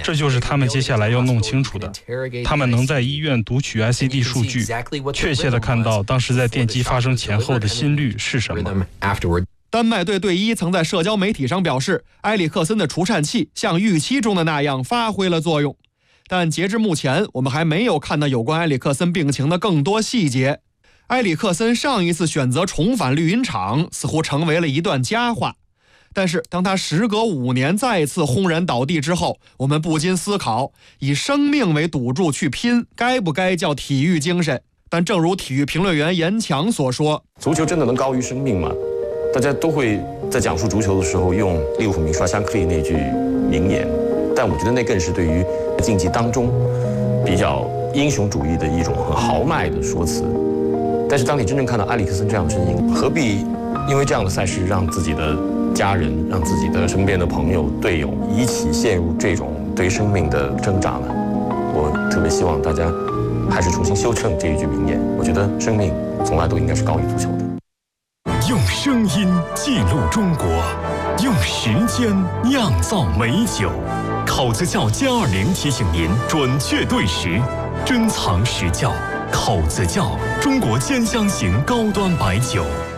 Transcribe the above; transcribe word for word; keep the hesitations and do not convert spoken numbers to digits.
这就是他们接下来要弄清楚的。他们能在医院读取 I C D 数据，确切地看到当时在电击发生前后的心率是什么。 丹麦队队医曾在社交媒体上表示，埃里克森的除颤器像预期中的那样发挥了作用。但截至目前，我们还没有看到有关埃里克森病情的更多细节。埃里克森上一次选择重返绿茵场，似乎成为了一段佳话。但是当他时隔五年再次轰然倒地之后，我们不禁思考，以生命为赌注去拼，该不该叫体育精神？但正如体育评论员严强所说， 足球真的能高于生命吗？大家都会在讲述足球的时候用利物浦名刷香克利那句名言，但我觉得那更是对于竞技当中比较英雄主义的一种很豪迈的说辞。但是当你真正看到埃里克森这样的身影，何必因为这样的赛事让自己的家人、让自己的身边的朋友、队友一起陷入这种对生命的挣扎呢？我特别希望大家还是重新修正这一句名言。我觉得生命从来都应该是高于足球的。 用声音记录中国，用时间酿造美酒。考子窖加二零提醒您准确对时，珍藏实窖。考子窖，中国兼香型高端白酒。